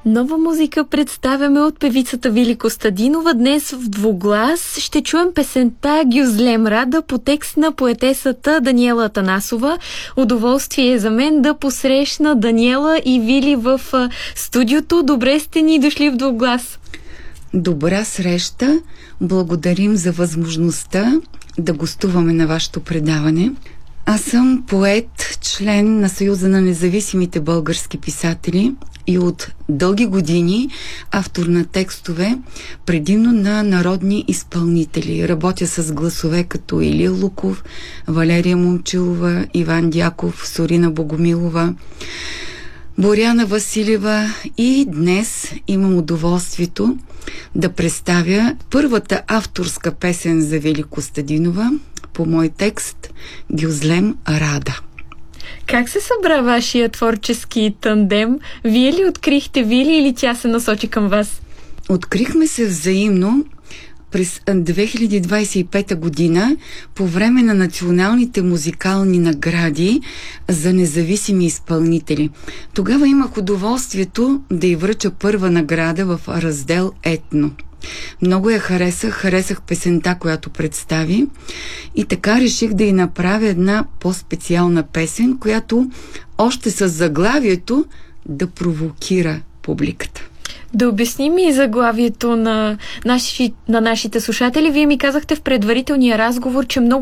Нова музика представяме от певицата Вили Костадинова. Днес в двуглас ще чуем песента "Гюзлем Рада" по текст на поетесата Даниела Атанасова. Удоволствие е за мен да посрещна Даниела и Вили в студиото. Добре сте ни дошли в двуглас. Добра среща. Благодарим за възможността да гостуваме на вашето предаване. Аз съм поет, член на Съюза на независимите български писатели и от дълги години автор на текстове, предимно на народни изпълнители. Работя с гласове като Илия Луков, Валерия Момчилова, Иван Дяков, Сорина Богомилова, Боряна Василева, и днес имам удоволствието да представя първата авторска песен за Вили Костадинова по мой текст "Гюзлем Рада". Как се събра вашия творчески тандем? Вие ли открихте Вили или тя се насочи към вас? Открихме се взаимно през 2025 година по време на националните музикални награди за независими изпълнители. Тогава имах удоволствието да й връча първа награда в раздел "Етно". Много я харесах песента, която представи, и така реших да й направя една по-специална песен, която още с заглавието да провокира публиката. Да обясним и заглавието на нашите слушатели. Вие ми казахте в предварителния разговор, че много